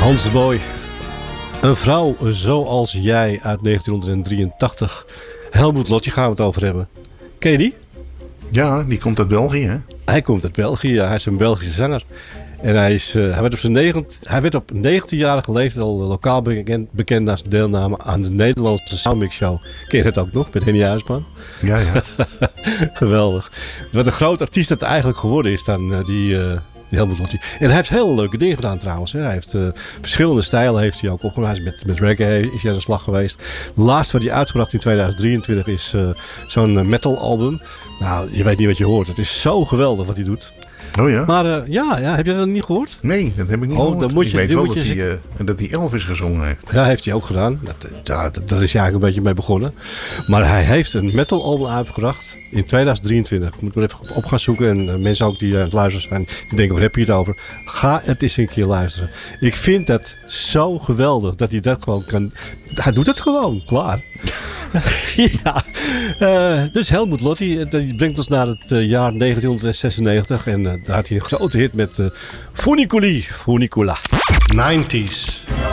Hans de Boy. Een vrouw zoals jij uit 1983. Helmut Lotti gaan we het over hebben. Ken je die? Ja, die komt uit België, hè? Hij komt uit België, hij is een Belgische zanger. En hij werd op 19-jarige leeftijd al lokaal bekend na zijn deelname aan de Nederlandse Soundmix Show. Ken je dat ook nog, met Henny Huisman? Ja. Geweldig. Wat een groot artiest dat eigenlijk geworden is dan die Helmut Lotti. En hij heeft heel leuke dingen gedaan trouwens. Hè. Hij heeft verschillende stijlen heeft hij ook opgenomen. Hij is met reggae is hij aan de slag geweest. Het laatste wat hij uitgebracht in 2023 is zo'n metal album. Nou, je weet niet wat je hoort. Het is zo geweldig wat hij doet. Oh ja? Maar heb je dat niet gehoord? Nee, dat heb ik niet gehoord. Dan moet je, ik weet wel dat hij Elvis gezongen heeft. Ja, heeft hij ook gedaan. Daar is hij eigenlijk een beetje mee begonnen. Maar hij heeft een metal album uitgebracht in 2023. Ik moet maar even op gaan zoeken. En mensen ook die aan het luisteren zijn, die denken, waar heb je het over? Ga het eens een keer luisteren. Ik vind dat zo geweldig dat hij dat gewoon kan. Hij doet het gewoon, klaar. Ja, dus Helmut Lotti, dat brengt ons naar het jaar 1996 en daar had hij een grote hit met Funiculi, Funicula. 90s.